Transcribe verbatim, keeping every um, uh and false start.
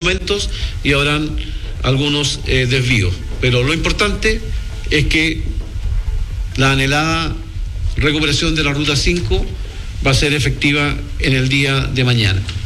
momentos y habrán algunos eh, desvíos. Pero lo importante es que la anhelada recuperación de la Ruta cinco va a ser efectiva en el día de mañana.